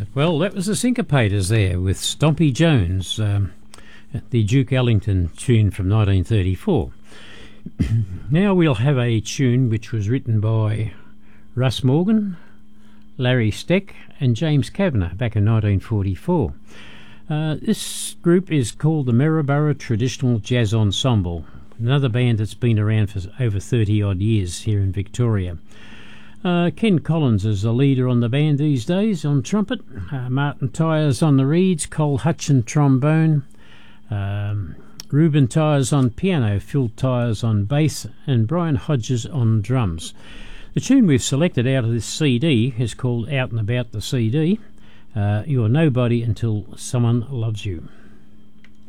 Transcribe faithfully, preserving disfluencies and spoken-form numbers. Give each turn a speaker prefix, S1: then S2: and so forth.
S1: Well, that was the Syncopators there with Stompy Jones, um, the Duke Ellington tune from nineteen thirty-four. Now we'll have a tune which was written by Russ Morgan, Larry Steck and James Kavanagh back in nineteen forty-four. Uh, this group is called the Maryborough Traditional Jazz Ensemble, another band that's been around for over thirty odd years here in Victoria. Uh, Ken Collins is the leader on the band these days on trumpet, uh, Martin Tyers on the reeds, Cole Hutchin trombone, um, Reuben Tyers on piano, Phil Tyers on bass and Brian Hodges on drums. The tune we've selected out of this C D is called Out and About the C D, uh, You're Nobody Until Someone Loves You.